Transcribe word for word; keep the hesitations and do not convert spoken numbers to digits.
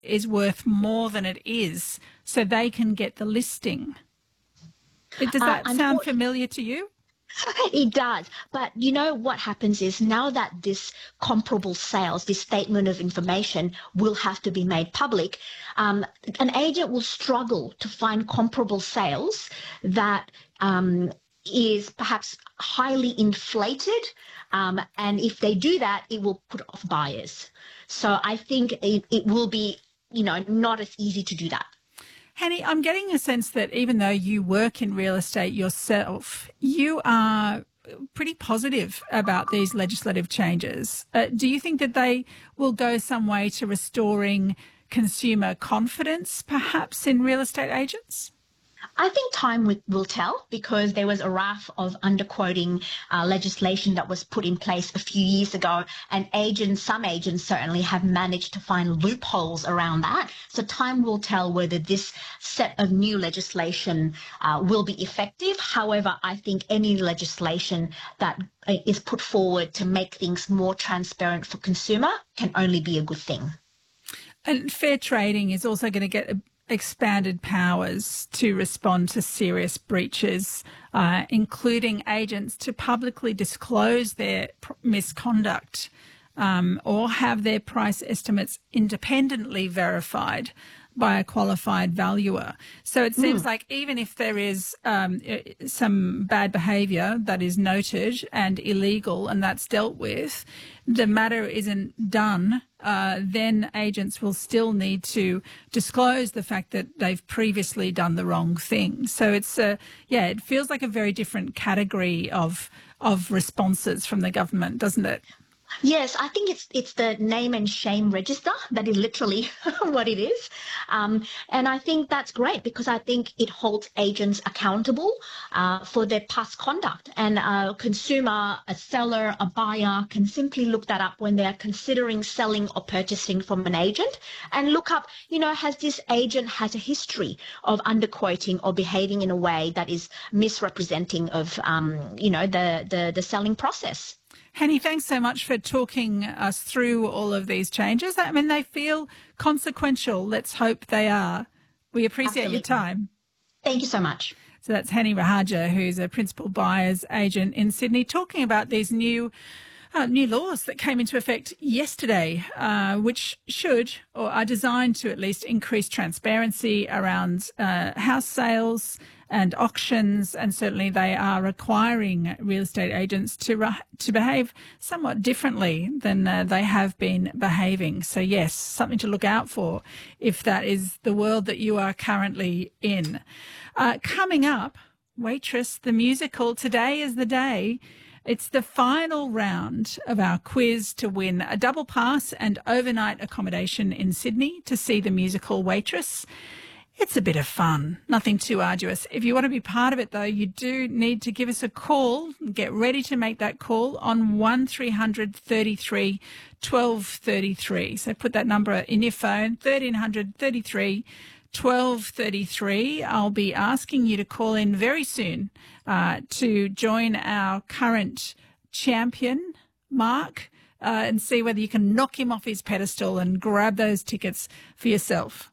is worth more than it is so they can get the listing. Does that Uh, sound familiar to you? It does. But you know what happens is now that this comparable sales, this statement of information will have to be made public, um, an agent will struggle to find comparable sales that um, is perhaps highly inflated. Um, and if they do that, it will put off buyers. So I think it, it will be, you know, not as easy to do that. Henny, I'm getting a sense that even though you work in real estate yourself, you are pretty positive about these legislative changes. Uh, do you think that they will go some way to restoring consumer confidence, perhaps, in real estate agents? I think time will, will tell, because there was a raft of underquoting uh, legislation that was put in place a few years ago, and agents, some agents certainly have managed to find loopholes around that. So time will tell whether this set of new legislation uh, will be effective. However, I think any legislation that is put forward to make things more transparent for consumer can only be a good thing. And fair trading is also going to get a expanded powers to respond to serious breaches, uh, including agents to publicly disclose their misconduct um, or have their price estimates independently verified by a qualified valuer. So it seems mm. like even if there is um, some bad behaviour that is noted and illegal and that's dealt with, the matter isn't done, uh, then agents will still need to disclose the fact that they've previously done the wrong thing. So it's, uh, yeah, it feels like a very different category of of responses from the government, doesn't it? Yes, I think it's it's the name and shame register that is literally what it is. Um, and I think that's great, because I think it holds agents accountable uh, for their past conduct. And a consumer, a seller, a buyer can simply look that up when they're considering selling or purchasing from an agent, and look up, you know, has this agent has a history of underquoting or behaving in a way that is misrepresenting of, um, you know, the, the, the selling process. Henny, thanks so much for talking us through all of these changes. I mean, they feel consequential. Let's hope they are. We appreciate Absolutely. your time. Thank you so much. So that's Henny Rahaja, who's a principal buyer's agent in Sydney, talking about these new uh, new laws that came into effect yesterday, uh, which should, or are designed to at least increase transparency around uh, house sales and auctions, and certainly they are requiring real estate agents to re- to behave somewhat differently than uh, they have been behaving. So yes, something to look out for if that is the world that you are currently in. Uh, coming up, Waitress, the musical. Today is the day. It's the final round of our quiz to win a double pass and overnight accommodation in Sydney to see the musical Waitress. It's a bit of fun, nothing too arduous. If you want to be part of it, though, you do need to give us a call. Get ready to make that call on one three hundred thirty-three twelve thirty-three. So put that number in your phone, thirteen hundred thirty-three twelve thirty-three. I'll be asking you to call in very soon uh, to join our current champion, Mark, uh, and see whether you can knock him off his pedestal and grab those tickets for yourself.